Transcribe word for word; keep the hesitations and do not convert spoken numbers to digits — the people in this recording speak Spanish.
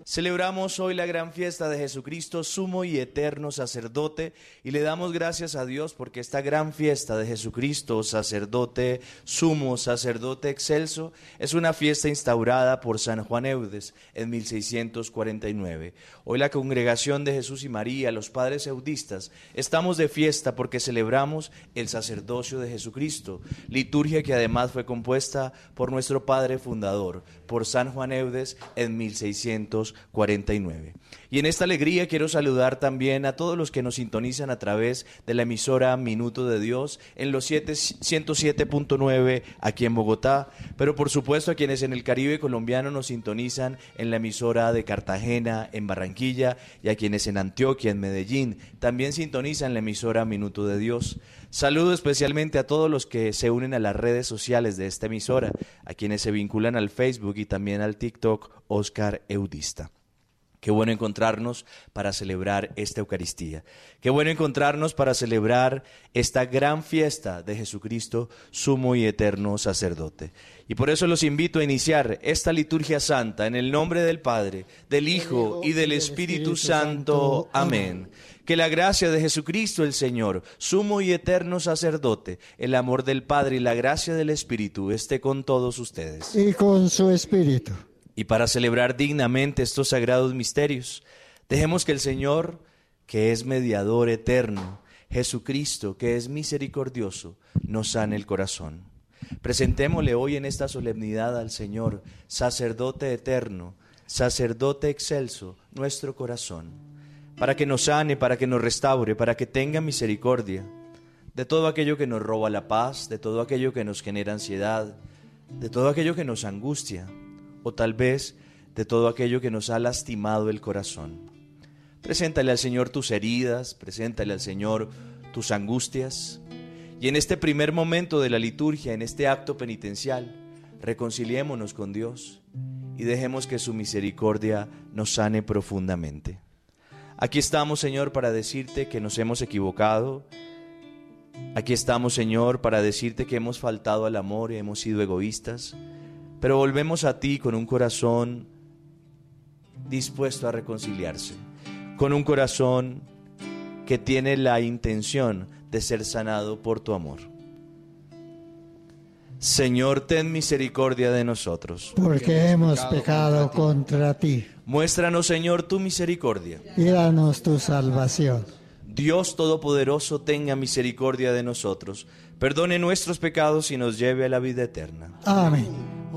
Celebramos hoy la gran fiesta de Jesucristo, sumo y eterno sacerdote, y le damos gracias a Dios porque esta gran fiesta de Jesucristo, sacerdote, sumo sacerdote excelso, es una fiesta instaurada por San Juan Eudes en mil seiscientos cuarenta y nueve. Hoy la congregación de Jesús y María, los padres eudistas, estamos de fiesta porque celebramos el sacerdocio de Jesucristo, liturgia que además fue compuesta por nuestro padre fundador, por San Juan Eudes en mil seiscientos cuarenta y nueve. Y en esta alegría quiero saludar también a todos los que nos sintonizan a través de la emisora Minuto de Dios en los ciento siete punto nueve aquí en Bogotá, pero por supuesto a quienes en el Caribe colombiano nos sintonizan en la emisora de Cartagena, en Barranquilla, y a quienes en Antioquia, en Medellín, también sintonizan la emisora Minuto de Dios. Saludo especialmente a todos los que se unen a las redes sociales de esta emisora, a quienes se vinculan al Facebook y también al TikTok Oscar Eudista. Qué bueno encontrarnos para celebrar esta Eucaristía. Qué bueno encontrarnos para celebrar esta gran fiesta de Jesucristo, sumo y eterno sacerdote. Y por eso los invito a iniciar esta liturgia santa en el nombre del Padre, del Hijo y del Espíritu Santo. Amén. Que la gracia de Jesucristo el Señor, sumo y eterno sacerdote, el amor del Padre y la gracia del Espíritu esté con todos ustedes. Y con su Espíritu. Y para celebrar dignamente estos sagrados misterios, dejemos que el Señor, que es mediador eterno, Jesucristo, que es misericordioso, nos sane el corazón. Presentémosle hoy en esta solemnidad al Señor, sacerdote eterno, sacerdote excelso, nuestro corazón, para que nos sane, para que nos restaure, para que tenga misericordia de todo aquello que nos roba la paz, de todo aquello que nos genera ansiedad, de todo aquello que nos angustia, o tal vez de todo aquello que nos ha lastimado el corazón. Preséntale al Señor tus heridas, preséntale al Señor tus angustias, y en este primer momento de la liturgia, en este acto penitencial, reconciliémonos con Dios y dejemos que su misericordia nos sane profundamente. Aquí estamos, Señor, para decirte que nos hemos equivocado. Aquí estamos, Señor, para decirte que hemos faltado al amor y hemos sido egoístas. Pero volvemos a ti con un corazón dispuesto a reconciliarse, con un corazón que tiene la intención de ser sanado por tu amor. Señor, ten misericordia de nosotros, porque hemos pecado contra ti. Muéstranos, Señor, tu misericordia. Y danos tu salvación. Dios Todopoderoso, tenga misericordia de nosotros, perdone nuestros pecados y nos lleve a la vida eterna. Amén.